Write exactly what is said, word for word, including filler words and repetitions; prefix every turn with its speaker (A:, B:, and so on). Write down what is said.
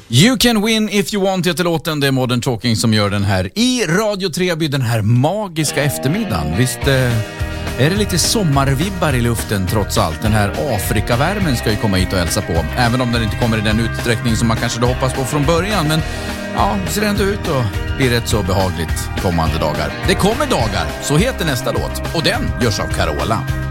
A: You can win if you want heter låten. Det är Modern Talking som gör den här i Radio Treby den här magiska eftermiddagen. Visst eh, är det lite sommarvibbar i luften trots allt. Den här Afrikavärmen ska ju komma hit och hälsa på. Även om den inte kommer i den utsträckning som man kanske hade hoppats på från början. Men ja, det ser ändå ut och blir rätt så behagligt kommande dagar. Det kommer dagar, så heter nästa låt. Och den görs av Carola.